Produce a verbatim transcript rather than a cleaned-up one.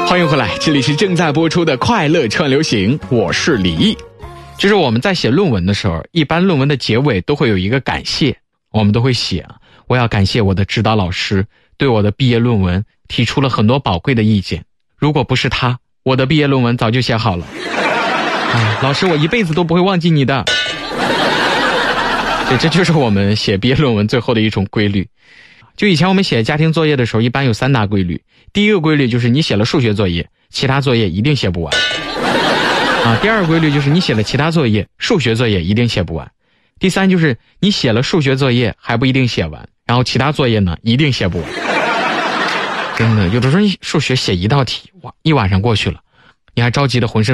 欢迎回来，这里是正在播出的快乐串流行，我是李毅。就是我们在写论文的时候，一般论文的结尾都会有一个感谢，我们都会写啊，我要感谢我的指导老师对我的毕业论文提出了很多宝贵的意见，如果不是他，我的毕业论文早就写好了。啊，老师，我一辈子都不会忘记你的。对，这就是我们写毕业论文最后的一种规律。就以前我们写家庭作业的时候，一般有三大规律。第一个规律就是你写了数学作业，其他作业一定写不完。啊，第二个规律就是你写了其他作业，数学作业一定写不完。第三就是你写了数学作业还不一定写完，然后其他作业呢一定写不完。真的，有的时候数学写一道题，哇，一晚上过去了，你还着急的浑身